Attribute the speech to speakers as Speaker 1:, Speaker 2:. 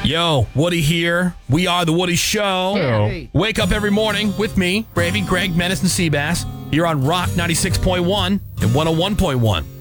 Speaker 1: Yo, Woody here. We are The Woody Show.
Speaker 2: Hey.
Speaker 1: Wake up every morning with me, Bravey, Greg, Menace, and Seabass, here on Rock 96.1 and 101.1.